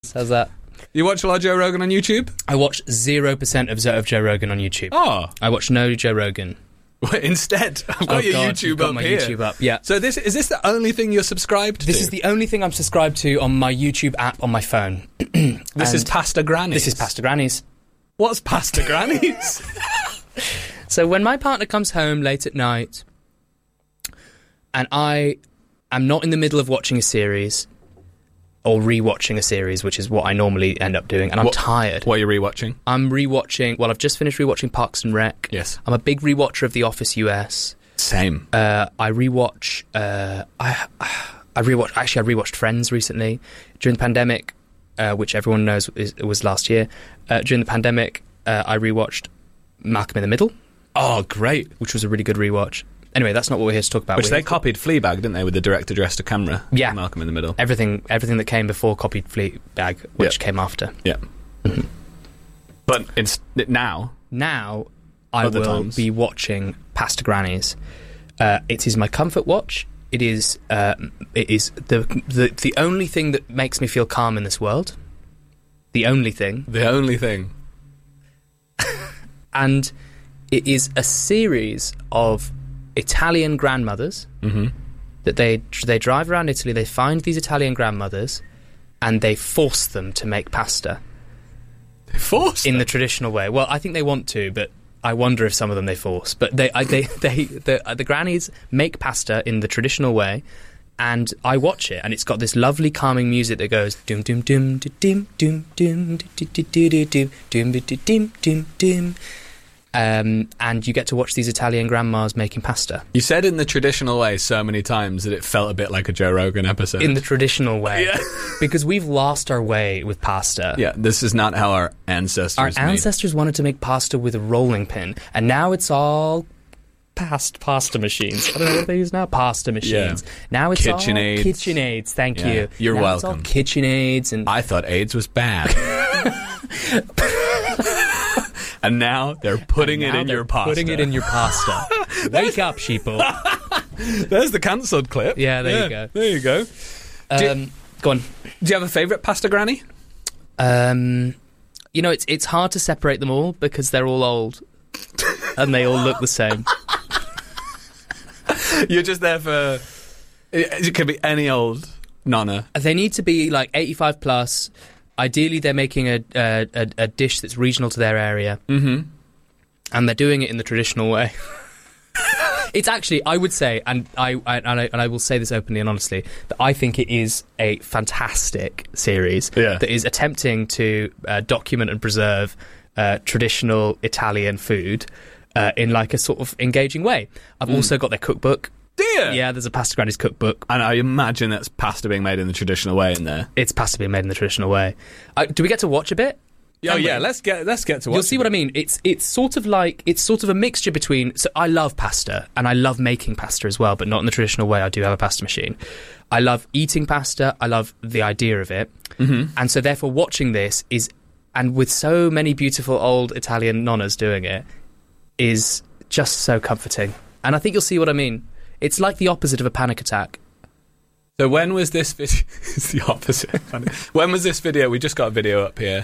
How's that? You watch a lot of Joe Rogan on YouTube? I watch 0% of Joe Rogan on YouTube. Oh. I watch no Joe Rogan. Instead, I've got your God, YouTube you've got up my here. YouTube up, yeah. So is this the only thing you're subscribed to? This is the only thing I'm subscribed to on my YouTube app on my phone. This is Pasta Grannies. This is Pasta Grannies. What's Pasta Grannies? So when my partner comes home late at night and I am not in the middle of watching a series or rewatching a series, which is what I normally end up doing, and I'm tired. What are you rewatching? I'm rewatching... Well, I've just finished rewatching Parks and Rec. Yes. I'm a big rewatcher of The Office US. Same. I rewatch... I rewatched Friends recently. During the pandemic, which everyone knows was last year, during the pandemic, I rewatched Malcolm in the Middle. Oh, great. Which was a really good rewatch. Anyway, that's not what we're here to talk about. Which they copied Fleabag, didn't they, with the director dressed to camera? Yeah. Malcolm in the Middle. Everything that came before copied Fleabag, which came after. Yeah. Mm-hmm. But now I Other will times. be watching Pasta Grannies. It is my comfort watch. It is the only thing that makes me feel calm in this world. The only thing. The only thing. And it is a series of Italian grandmothers that they drive around Italy. They find these Italian grandmothers and they force them to make pasta. They force in them? The traditional way. Well, I think they want to, but I wonder if some of them they force. But the grannies make pasta in the traditional way, and I watch it, and it's got this lovely calming music that goes dum dum dum dum dum dum dum dum dum dum dum. And you get to watch these Italian grandmas making pasta. You said in the traditional way so many times that it felt a bit like a Joe Rogan episode. In the traditional way. Yeah. Because we've lost our way with pasta. Yeah, this is not how our ancestors Our made. ancestors wanted to make pasta with a rolling pin, and now it's all pasta machines. I don't know what they use now. Pasta machines. Yeah. Now it's KitchenAids. all KitchenAids. Thank Yeah, you. you're now welcome. It's all KitchenAids and I thought AIDS was bad. And now they're putting it in your pasta. Putting it in your pasta. Wake up, sheeple. There's the cancelled clip. Yeah, there you go. There you go. Go on. Do you have a favourite pasta granny? You know, it's hard to separate them all because they're all old and they all look the same. You're just there for... It could be any old nonna. They need to be like 85 plus. Ideally, they're making a dish that's regional to their area. Mm-hmm. And they're doing it in the traditional way. It's actually, I would say, and I will say this openly and honestly, that I think it is a fantastic series that is attempting to document and preserve traditional Italian food in like a sort of engaging way. I've also got their cookbook. Dear. Yeah, there's a Pasta Grannies cookbook. And I imagine that's pasta being made in the traditional way in there. It's pasta being made in the traditional way. Do we get to watch a bit? Oh yeah, let's get to watch. You'll see what I mean. It's sort of a mixture between. So I love pasta and I love making pasta as well, but not in the traditional way. I do have a pasta machine. I love eating pasta. I love the idea of it, and so therefore watching this is, and with so many beautiful old Italian nonnas doing it, is just so comforting. And I think you'll see what I mean. It's like the opposite of a panic attack. So when was this video? It's the opposite. When was this video? We just got a video up here.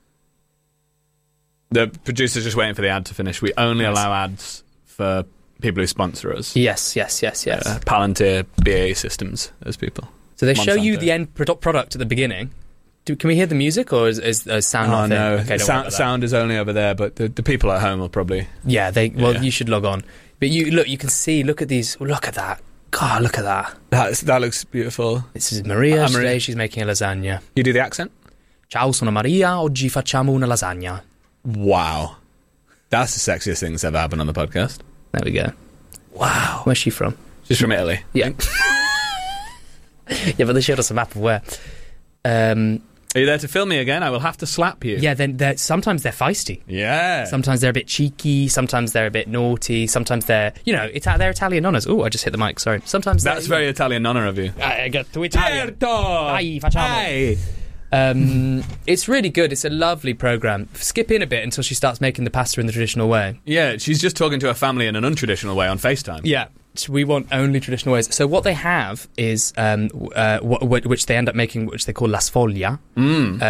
The producer's just waiting for the ad to finish. We only allow ads for people who sponsor us. Yes. Palantir, BAE Systems, those people. So they show you Monsanto. the end product at the beginning. Can we hear the music, or is sound not there? No, Okay, don't worry about that. sound is only over there, but the people at home will probably... Yeah, you should log on. But you can see, look at these, look at that. God, look at that. That looks beautiful. This is Maria. Today she's making a lasagna. You do the accent? Ciao, sono Maria. Oggi facciamo una lasagna. Wow. That's the sexiest thing that's ever happened on the podcast. There we go. Wow. Where's she from? She's from Italy. Yeah. Yeah, but they showed us a map of where. Are you there to film me again? I will have to slap you. Yeah, then sometimes they're feisty. Yeah. Sometimes they're a bit cheeky. Sometimes they're a bit naughty. Sometimes they're, they're Italian nonnas. Oh, I just hit the mic. Sorry. Sometimes That's very Italian nonna of you. I get to Italian. Dai, facciamo. It's really good. It's a lovely programme. Skip in a bit until she starts making the pasta in the traditional way. Yeah, she's just talking to her family in an untraditional way on FaceTime. Yeah. We want only traditional ways. So what they have is which they end up making, which they call la sfoglia,